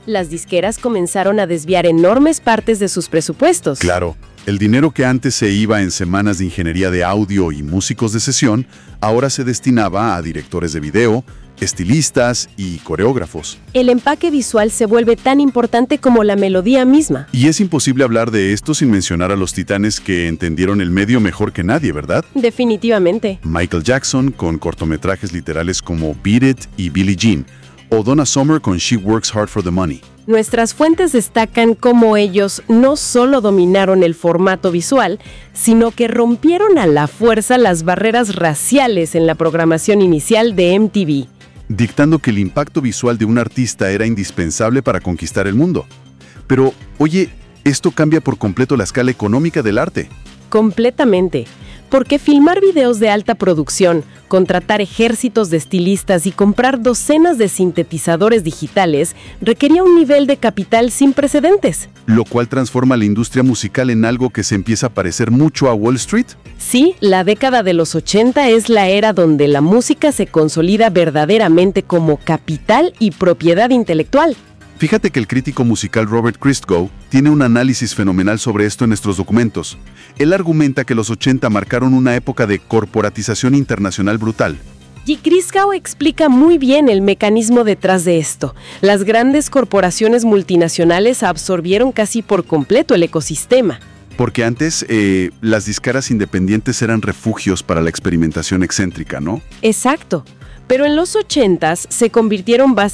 Las disqueras comenzaron a desviar enormes partes de sus presupuestos. Claro, el dinero que antes se iba en semanas de ingeniería de audio y músicos de sesión, ahora se destinaba a directores de video, estilistas y coreógrafos. El empaque visual se vuelve tan importante como la melodía misma. Y es imposible hablar de esto sin mencionar a los titanes que entendieron el medio mejor que nadie, ¿verdad? Definitivamente. Michael Jackson con cortometrajes literales como Beat It y Billie Jean, o Donna Summer con She Works Hard for the Money. Nuestras fuentes destacan cómo ellos no solo dominaron el formato visual, sino que rompieron a la fuerza las barreras raciales en la programación inicial de MTV. Dictando que el impacto visual de un artista era indispensable para conquistar el mundo. Pero, oye, esto cambia por completo la escala económica del arte. Completamente. Porque filmar videos de alta producción, contratar ejércitos de estilistas y comprar docenas de sintetizadores digitales requería un nivel de capital sin precedentes. Lo cual transforma la industria musical en algo que se empieza a parecer mucho a Wall Street. Sí, la década de los 80 es la era donde la música se consolida verdaderamente como capital y propiedad intelectual. Fíjate que el crítico musical Robert Christgau tiene un análisis fenomenal sobre esto en nuestros documentos. Él argumenta que los 80 marcaron una época de corporatización internacional brutal. Y Christgau explica muy bien el mecanismo detrás de esto. Las grandes corporaciones multinacionales absorbieron casi por completo el ecosistema. Porque antes las disqueras independientes eran refugios para la experimentación excéntrica, ¿no? Exacto. Pero en los 80s se convirtieron básicamente